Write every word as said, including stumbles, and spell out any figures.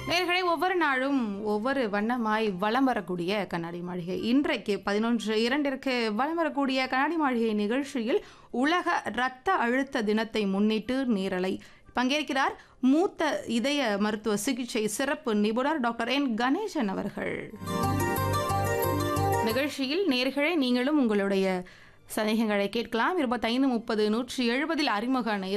நேயர்களே, ஒவ்வொரு நாளும் ஒவ்வொரு வண்ணமாய் வலம் வரக்கூடிய கண்ணாடி மாளிகை. இன்றைக்கு பதினொன்று இரண்டிற்கு வலம் வரக்கூடிய கண்ணாடி மாளிகை நிகழ்ச்சியில் உலக இரத்த அழுத்த தினத்தை முன்னிட்டு நேரலை பங்கேற்கிறார் மூத்த இதய மருத்துவ சிகிச்சை சிறப்பு நிபுணர் டாக்டர் என் கணேசன் அவர்கள். நிகழ்ச்சியில் நேயர்களே, நீங்களும் உங்களுடைய சந்தேகங்களை கேட்கலாம். இருபத்தைந்து முப்பது நூற்றி எழுபதில் அறிமுக